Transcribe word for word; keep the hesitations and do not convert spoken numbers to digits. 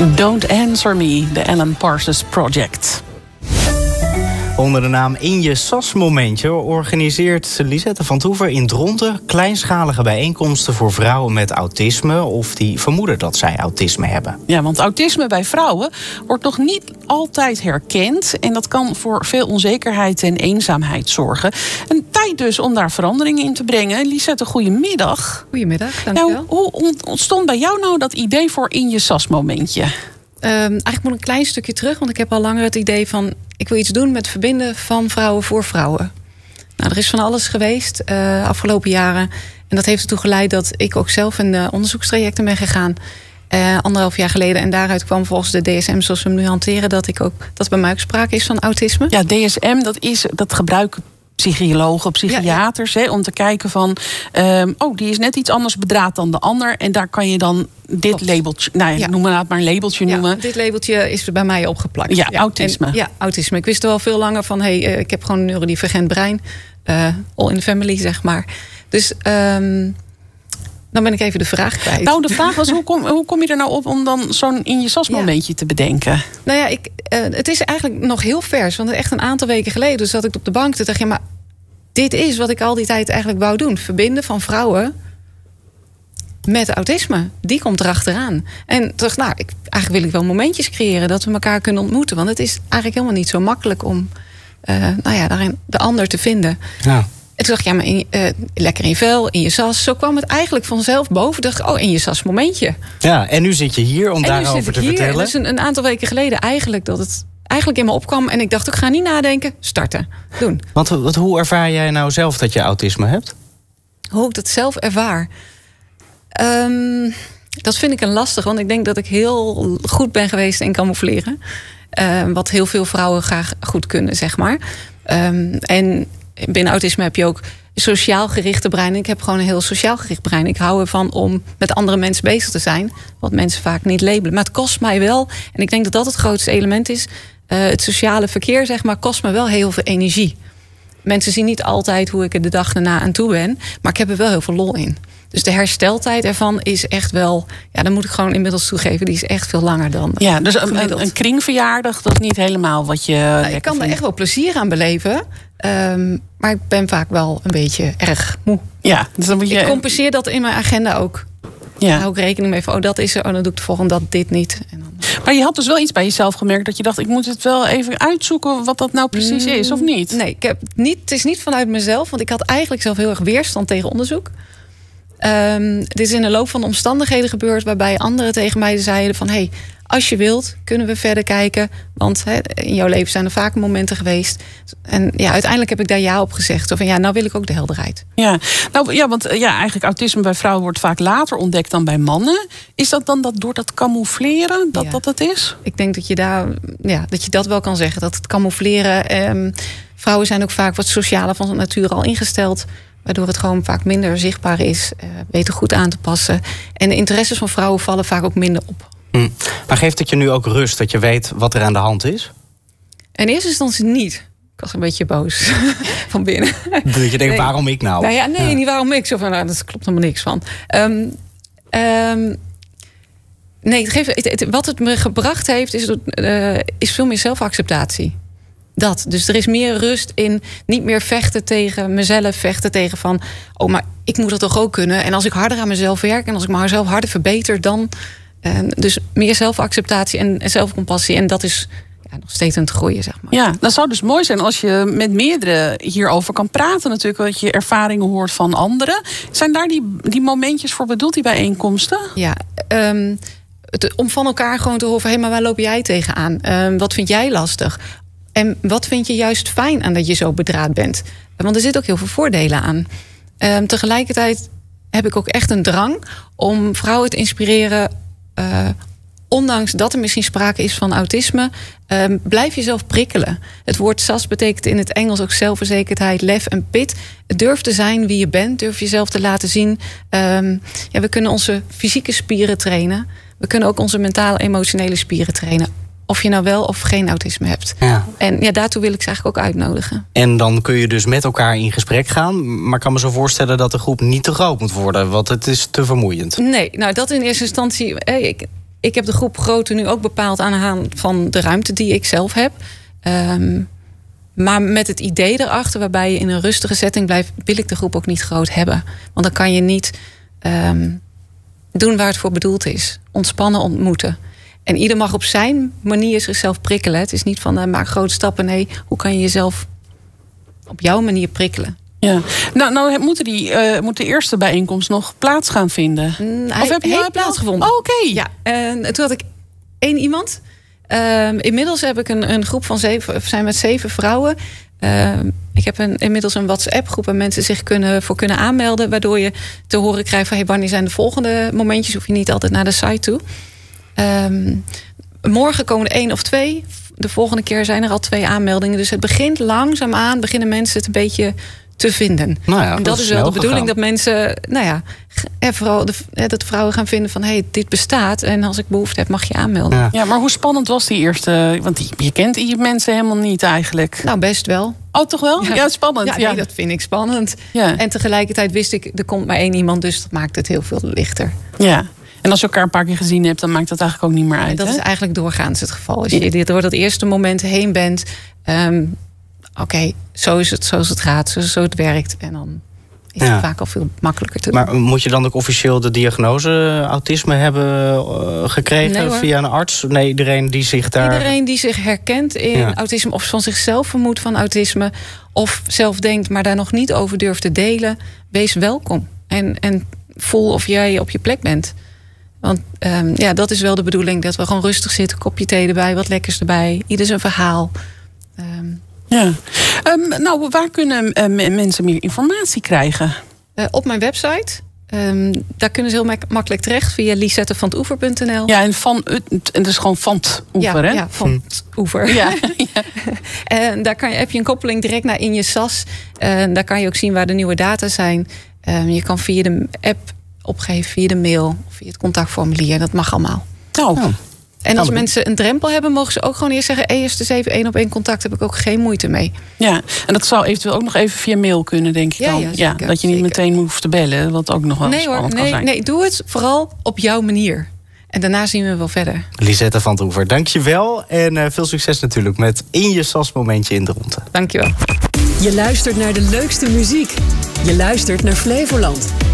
Don't Answer Me, de Alan Parsons Project. Onder de naam In Je Sas Momentje organiseert Lisette van Toever in Dronten kleinschalige bijeenkomsten voor vrouwen met autisme of die vermoeden dat zij autisme hebben. Ja, want autisme bij vrouwen wordt nog niet altijd herkend en dat kan voor veel onzekerheid en eenzaamheid zorgen. Een tijd dus om daar veranderingen in te brengen. Lisette, goedemiddag. Goedemiddag, dankjewel. Nou, hoe ontstond bij jou nou dat idee voor In Je Sas Momentje? Um, eigenlijk moet ik een klein stukje terug, want ik heb al langer het idee van ik wil iets doen met verbinden van vrouwen voor vrouwen. Nou, er is van alles geweest uh, afgelopen jaren. En dat heeft ertoe geleid dat ik ook zelf in uh, onderzoekstrajecten ben gegaan. Uh, anderhalf jaar geleden. En daaruit kwam volgens de D S M zoals we hem nu hanteren dat ik ook dat bij mij ook sprake is van autisme. Ja, D S M, dat is dat gebruiken psychologen, psychiaters, ja, ja. Hè, om te kijken van um, oh, die is net iets anders bedraad dan de ander. En daar kan je dan dit Klopt. labeltje, nou ja, ja. noem maar het maar een labeltje ja, noemen. Dit labeltje is er bij mij opgeplakt. Ja, ja. autisme. En, ja, autisme. Ik wist wel veel langer van, hey, uh, ik heb gewoon een neurodivergent brein. Uh, all in the family, zeg maar. Dus um, dan ben ik even de vraag kwijt. Nou, de vraag was, hoe kom, hoe kom je er nou op om dan zo'n In Je Sas momentje ja. te bedenken? Nou ja, ik, uh, het is eigenlijk nog heel vers. Want echt een aantal weken geleden zat ik op de bank. Toen dacht je, maar dit is wat ik al die tijd eigenlijk wou doen. Verbinden van vrouwen met autisme. Die komt erachteraan. En toen dacht ik, nou, ik, eigenlijk wil ik wel momentjes creëren dat we elkaar kunnen ontmoeten. Want het is eigenlijk helemaal niet zo makkelijk om uh, nou ja, daarin de ander te vinden. Ja. En toen dacht ik, ja, maar in, uh, lekker in je vel, in je sas. Zo kwam het eigenlijk vanzelf boven. Dacht ik, oh, in je sas momentje. Ja, en nu zit je hier om en daarover te hier. vertellen. Dus een, een aantal weken geleden eigenlijk dat het eigenlijk in me opkwam. En ik dacht, ik ga niet nadenken, starten, doen. Want wat, hoe ervaar jij nou zelf dat je autisme hebt? Hoe ik dat zelf ervaar? Um, dat vind ik een lastig, want ik denk dat ik heel goed ben geweest in camoufleren. Uh, wat heel veel vrouwen graag goed kunnen, zeg maar. Um, en binnen autisme heb je ook sociaal gerichte brein. Ik heb gewoon een heel sociaal gericht brein. Ik hou ervan om met andere mensen bezig te zijn. Wat mensen vaak niet labelen. Maar het kost mij wel, en ik denk dat dat het grootste element is. Uh, het sociale verkeer, zeg maar, kost me wel heel veel energie. Mensen zien niet altijd hoe ik er de dag daarna aan toe ben. Maar ik heb er wel heel veel lol in. Dus de hersteltijd ervan is echt wel, ja, dan moet ik gewoon inmiddels toegeven, die is echt veel langer dan. Ja, dus een, een, een kringverjaardag, dat is niet helemaal wat je. Nou, ik kan er echt wel plezier aan beleven. Um, maar ik ben vaak wel een beetje erg moe. Ja, dus dan moet je. Ik compenseer dat in mijn agenda ook. Ja. Daar hou ik rekening mee van, oh, dat is er, oh, dan doe ik de volgende dat, dit niet. En dan... Maar je had dus wel iets bij jezelf gemerkt dat je dacht, ik moet het wel even uitzoeken wat dat nou precies is, of niet? Nee, ik heb niet, het is niet vanuit mezelf, want ik had eigenlijk zelf heel erg weerstand tegen onderzoek. Um, dit is in de loop van de omstandigheden gebeurd waarbij anderen tegen mij zeiden van, hey, als je wilt, kunnen we verder kijken. Want he, in jouw leven zijn er vaak momenten geweest. En ja, uiteindelijk heb ik daar ja op gezegd. Zo van, ja, nou wil ik ook de helderheid. Ja, nou, ja, want ja, eigenlijk autisme bij vrouwen wordt vaak later ontdekt dan bij mannen. Is dat dan dat door dat camoufleren dat ja. dat het is? Ik denk dat je daar, ja, dat je dat wel kan zeggen. Dat het camoufleren. Um, vrouwen zijn ook vaak wat socialer van nature al ingesteld. Waardoor het gewoon vaak minder zichtbaar is. Uh, weten goed aan te passen. En de interesses van vrouwen vallen vaak ook minder op. Hm. Maar geeft het je nu ook rust dat je weet wat er aan de hand is? In eerste instantie niet. Ik was een beetje boos van binnen. Dat je denkt, nee. waarom ik nou? Nou ja, nee, ja. niet waarom ik. Zo van, nou, dat klopt helemaal niks van. Um, um, nee, het geeft, het, het, wat het me gebracht heeft, is, uh, is veel meer zelfacceptatie. Dat. Dus er is meer rust in niet meer vechten tegen mezelf, vechten tegen van, oh, maar ik moet dat toch ook kunnen. En als ik harder aan mezelf werk en als ik mezelf harder verbeter, dan. Uh, dus meer zelfacceptatie en, en zelfcompassie. En dat is ja, nog steeds aan het groeien, zeg maar. Ja, dat zou dus mooi zijn als je met meerdere hierover kan praten. Natuurlijk, dat je ervaringen hoort van anderen. Zijn daar die, die momentjes voor bedoeld, die bijeenkomsten? Ja, um, het, om van elkaar gewoon te horen, hé, hey, maar waar loop jij tegenaan? Um, wat vind jij lastig? En wat vind je juist fijn aan dat je zo bedraad bent? Want er zitten ook heel veel voordelen aan. Um, tegelijkertijd heb ik ook echt een drang om vrouwen te inspireren. Uh, ondanks dat er misschien sprake is van autisme, um, blijf jezelf prikkelen. Het woord S A S betekent in het Engels ook zelfverzekerdheid, lef en pit. Durf te zijn wie je bent, durf jezelf te laten zien. Um, ja, we kunnen onze fysieke spieren trainen. We kunnen ook onze mentale, emotionele spieren trainen. Of je nou wel of geen autisme hebt. Ja. En ja, daartoe wil ik ze eigenlijk ook uitnodigen. En dan kun je dus met elkaar in gesprek gaan. Maar ik kan me zo voorstellen dat de groep niet te groot moet worden. Want het is te vermoeiend. Nee, nou dat in eerste instantie. Ik, ik heb de groep grootte nu ook bepaald aan de hand van de ruimte die ik zelf heb. Um, maar met het idee erachter, waarbij je in een rustige setting blijft, wil ik de groep ook niet groot hebben. Want dan kan je niet um, doen waar het voor bedoeld is. Ontspannen ontmoeten. En ieder mag op zijn manier zichzelf prikkelen. Het is niet van uh, maak grote stappen. Nee, hoe kan je jezelf op jouw manier prikkelen? Ja, nou, nou moeten die uh, moet de eerste bijeenkomst nog plaats gaan vinden. Mm, of hij, heb je heeft plaatsgevonden? Oh, oké. Okay. Ja, en toen had ik één iemand. Uh, inmiddels heb ik een, een groep van zeven, we zijn met zeven vrouwen. Uh, ik heb een, inmiddels een WhatsApp-groep waar mensen zich kunnen, voor kunnen aanmelden. Waardoor je te horen krijgt van hey, wanneer zijn de volgende momentjes. Hoef je niet altijd naar de site toe. Um, morgen komen er één of twee. De volgende keer zijn er al twee aanmeldingen. Dus het begint langzaamaan, beginnen mensen het een beetje te vinden. Nou ja, en dat, dat is is wel de snel bedoeling gegaan. Dat mensen, nou ja, en vooral de, dat vrouwen gaan vinden van hé, hey, dit bestaat. En als ik behoefte heb, mag je aanmelden. Ja. Ja, maar hoe spannend was die eerste? Want die, je kent die mensen helemaal niet eigenlijk. Nou, best wel. Oh, toch wel? Ja, ja spannend. Ja, Ja, nee, dat vind ik spannend. Ja. En tegelijkertijd wist ik, er komt maar één iemand, dus dat maakt het heel veel lichter. ja. En als je elkaar een paar keer gezien hebt, dan maakt dat eigenlijk ook niet meer uit. En dat hè? is eigenlijk doorgaans het geval. Als je door dat eerste moment heen bent, um, oké, okay, zo is het, zo is het gaat, zo, zo het werkt. En dan is Ja. het vaak al veel makkelijker te doen. Maar moet je dan ook officieel de diagnose autisme hebben uh, gekregen Nee, hoor. via een arts? Nee, iedereen die zich daar... Iedereen die zich herkent in Ja. autisme of van zichzelf vermoedt van autisme of zelf denkt, maar daar nog niet over durft te delen, wees welkom. En, en voel of jij op je plek bent. Want um, ja, dat is wel de bedoeling, dat we gewoon rustig zitten, kopje thee erbij, wat lekkers erbij, ieder zijn verhaal. Um, Ja. Um, nou, waar kunnen uh, mensen meer informatie krijgen? uh, op mijn website. Um, daar kunnen ze heel mak- makkelijk terecht via lisette van 't oever punt n l. Ja, en van het, en dus gewoon van het oever, ja, hè? ja, van 't oever. Ja, ja. En daar kan je, heb je een koppeling direct naar in je S A S. En daar kan je ook zien waar de nieuwe data zijn. Um, je kan via de app opgeven, via de mail of via het contactformulier. Dat mag allemaal. Oh. Oh. En als Nou, mensen een drempel hebben, mogen ze ook gewoon eerst zeggen, eerst eens even één op één contact, heb ik ook geen moeite mee. Ja, en dat zou eventueel ook nog even via mail kunnen, denk ik Ja, dan. ja, zeker, dat je niet zeker. meteen hoeft te bellen, wat ook nog wel Nee spannend hoor, kan nee, zijn. nee, doe het vooral op jouw manier. En daarna zien we wel verder. Lisette van 't Oever, dankjewel. En uh, veel succes natuurlijk met In Je S A S momentje in Dronten. Dankjewel. Je luistert naar de leukste muziek. Je luistert naar Flevoland.